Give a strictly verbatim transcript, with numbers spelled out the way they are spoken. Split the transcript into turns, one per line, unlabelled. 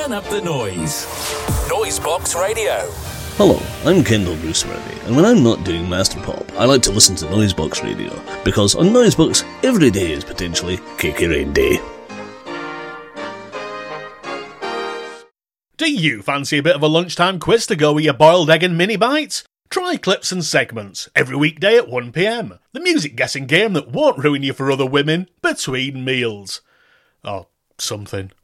Turn up the noise. Noisebox Radio.
Hello, I'm Kendall Bruce Murray, and when I'm not doing Master Pop, I like to listen to Noisebox Radio, because on Noisebox, every day is potentially Cakey Rain Day.
Do you fancy a bit of a lunchtime quiz to go with your boiled egg and mini bites? Try Clips and Segments, every weekday at one p m. The music guessing game that won't ruin you for other women between meals. Or something.